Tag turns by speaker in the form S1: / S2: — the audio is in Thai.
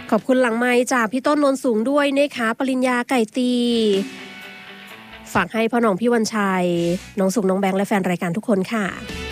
S1: ขอบคุณหลังไมค์จากพี่ต้นนนสูงด้วยนะคะปริญญาไก่ตีฝากให้พ่อหน่องพี่วันชัยน้องสุกน้องแบงค์และแฟนรายการทุกคนค่ะ